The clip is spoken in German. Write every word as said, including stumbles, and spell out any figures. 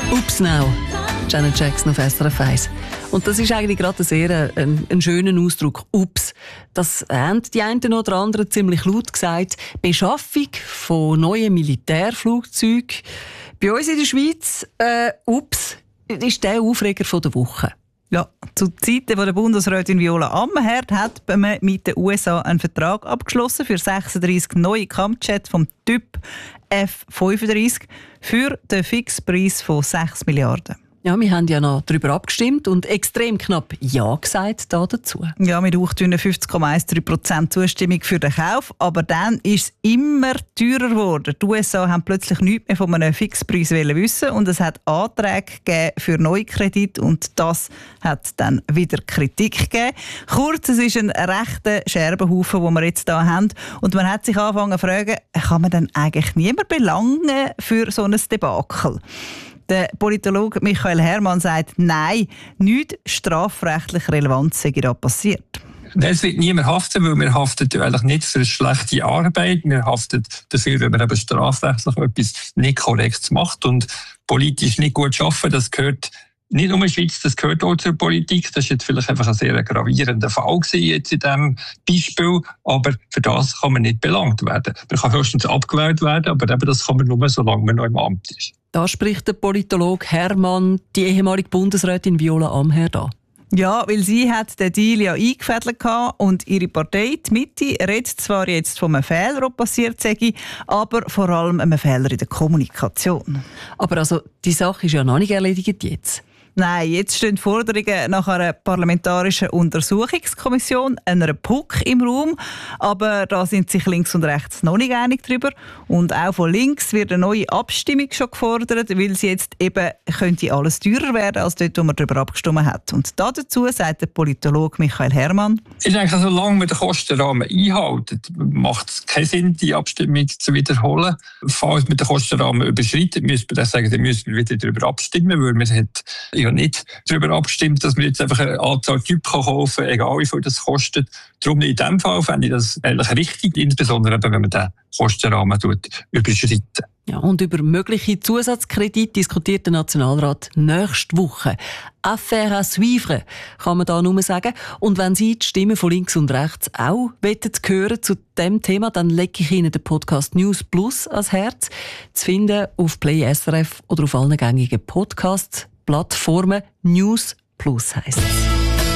Ups now, Janet Jackson auf S R F eins. Und das ist eigentlich gerade sehr ein, ein schöner Ausdruck. Ups. Das haben die einen oder anderen ziemlich laut gesagt. Beschaffung von neuen Militärflugzeugen. Bei uns in der Schweiz, äh, ups, ist der Aufreger von der Woche. Ja, zu Zeiten, wo der Bundesrätin Viola Amherd hat man mit den U S A einen Vertrag abgeschlossen für sechsunddreissig neue Kampfjets vom Typ F fünfunddreissig für den Fixpreis von sechs Milliarden. Ja, wir haben ja noch darüber abgestimmt und extrem knapp Ja gesagt da dazu. Ja, mit hauchdünnen fünfzig Komma dreizehn Prozent Zustimmung für den Kauf. Aber dann ist es immer teurer geworden. Die U S A haben plötzlich nichts mehr von einem Fixpreis wissen und es hat Anträge gegeben für Neukredit und das hat dann wieder Kritik gegeben. Kurz, es ist ein rechter Scherbenhaufen, den wir jetzt hier haben. Und man hat sich angefangen zu fragen, kann man denn eigentlich niemand belangen für so ein Debakel? Der Politologe Michael Herrmann sagt, nein, nichts strafrechtlich relevant sei da passiert. Es wird niemand haften, weil wir haften eigentlich nicht für eine schlechte Arbeit. Wir haften dafür, wenn man eben strafrechtlich etwas nicht korrekt macht und politisch nicht gut arbeiten. Das gehört nicht nur in der Schweiz, das gehört auch zur Politik. Das war jetzt vielleicht einfach ein sehr gravierender Fall jetzt in diesem Beispiel. Aber für das kann man nicht belangt werden. Man kann höchstens abgewählt werden, aber eben das kann man nur, solange man noch im Amt ist. Da spricht der Politologe Herrmann die ehemalige Bundesrätin Viola Amherd an. Ja, weil sie hat den Deal ja eingefädelt und ihre Partei, die Mitte, redet zwar jetzt von einem Fehler, der passiert sei, aber vor allem einem Fehler in der Kommunikation. Aber also, die Sache ist ja noch nicht erledigt jetzt. Nein, jetzt stehen Forderungen nach einer parlamentarischen Untersuchungskommission, einer P U C im Raum. Aber da sind sich links und rechts noch nicht einig darüber. Und auch von links wird eine neue Abstimmung schon gefordert, weil sie jetzt eben könnte alles teurer werden als dort, wo man darüber abgestimmt hat. Und dazu sagt der Politologe Michael Herrmann. Ich denke, solange man den Kostenrahmen einhält, macht es keinen Sinn, die Abstimmung zu wiederholen. Falls man den Kostenrahmen überschreitet, müssen wir dann sagen, dann müssen wir wieder darüber abstimmen, weil man hat ja nicht darüber abgestimmt, dass man jetzt einfach eine Anzahl Typen kaufen kann, egal wie viel das kostet. Darum in diesem Fall fände ich das eigentlich richtig, insbesondere wenn man den Kostenrahmen überschreitet. Ja, und über mögliche Zusatzkredite diskutiert der Nationalrat nächste Woche. Affaire à suivre, kann man da nur sagen. Und wenn Sie die Stimmen von links und rechts auch hören zu diesem Thema, dann lege ich Ihnen den Podcast News Plus ans Herz. Zu finden auf Play S R F oder auf allen gängigen Podcast-Plattformen. News Plus heisst es.